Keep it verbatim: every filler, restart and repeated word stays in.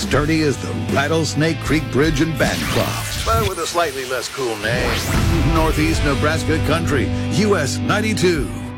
sturdy as the Rattlesnake Creek Bridge in Bancroft, but with a slightly less cool name. Northeast Nebraska Country, U S ninety-two.